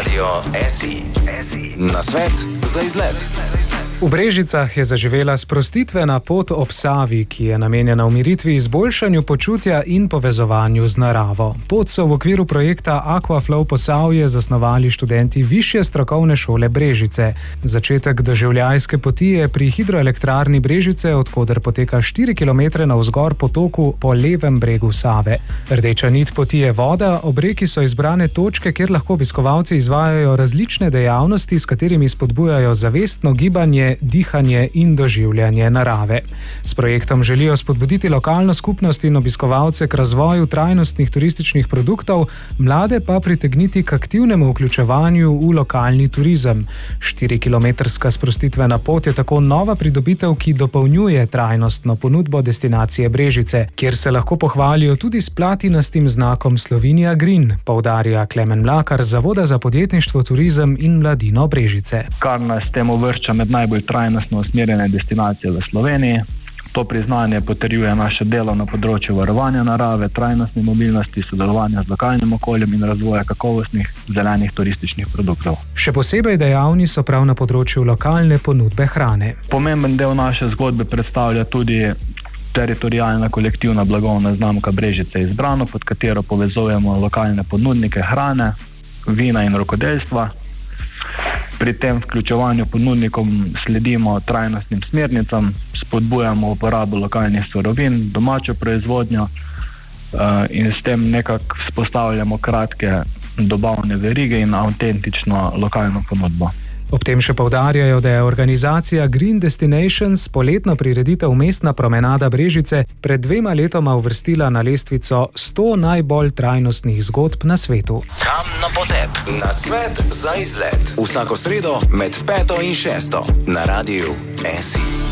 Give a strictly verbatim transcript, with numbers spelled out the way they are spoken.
Radio S I. Nasvet za izlet. V Brežicah je zaživela sprostitvena pot ob Savi, ki je namenjena umiritvi, izboljšanju počutja in povezovanju z naravo. Pot so v okviru projekta Aquaflow Posavje zasnovali študenti Višje strokovne šole Brežice. Začetek doživljajske poti je pri hidroelektrarni Brežice, od koder poteka štiri kilometre navzgor potoku po levem bregu Save. Rdeča nit poti je voda, ob reki so izbrane točke, kjer lahko obiskovalci izvajajo različne dejavnosti, s katerimi spodbujajo zavestno gibanje, dihanje in doživljanje narave. S projektom želijo spodbuditi lokalno skupnost in obiskovalce k razvoju trajnostnih turističnih produktov, mlade pa pritegniti k aktivnemu vključevanju v lokalni turizem. Štirikilometrska sprostitvena pot je tako nova pridobitev, ki dopolnjuje trajnostno ponudbo destinacije Brežice, kjer se lahko pohvalijo tudi s platinastim znakom Slovenija Green, poudarja Klemen Mlakar z Zavoda za podjetništvo, turizem in mladino Brežice. Kar nas tem uvršča med najbolj trajnostno usmerjene destinacije v Sloveniji. To priznanje potrjuje naše delo na področju varovanja narave, trajnostne mobilnosti, sodelovanja z lokalnim okoljem in razvoja kakovostnih zelenih turističnih produktov. Še posebej dejavni so prav na področju lokalne ponudbe hrane. Pomemben del naše zgodbe predstavlja tudi teritorijalna kolektivna blagovna znamka Brežice Izbrano, pod katero povezujemo lokalne ponudnike hrane, vina in rokodelstva. Pri tem vključevanju ponudnikom sledimo trajnostnim smernicam, spodbujamo uporabo lokalnih surovin, domačo proizvodnjo in s tem nekako vzpostavljamo kratke dobavne verige in avtentično lokalno ponudbo. Ob tem še poudarjajo, da je organizacija Green Destinations poletno prireditev Mestna promenada Brežice pred dvema letoma uvrstila na lestvico sto najbolj trajnostnih zgodb na svetu. Kam na potep? Nasvet za izlet. Vsako sredo med peto in šesto na Radiu S I.